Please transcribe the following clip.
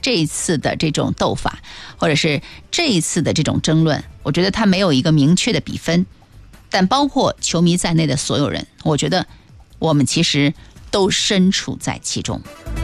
这一次的这种斗法，或者是这一次的这种争论，我觉得它没有一个明确的比分，但包括球迷在内的所有人，我觉得我们其实都身处在其中。